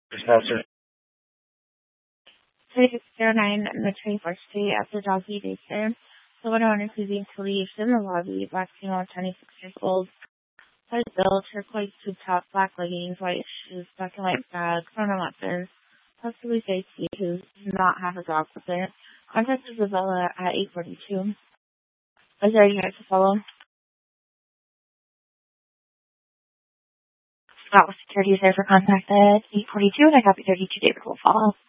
Professor. 3609 on the 21st Street after doggy daycare. Someone refusing to leave in the lobby, black female, 26 years old. White bill, turquoise tube top, black leggings, white shoes, black and white bag, front and weapons. Possibly safety, who does not have a dog with her. Contact Isabella at 842. Is there anything to follow? Scott with security is there for contact at 842, and I copy 32 days will follow.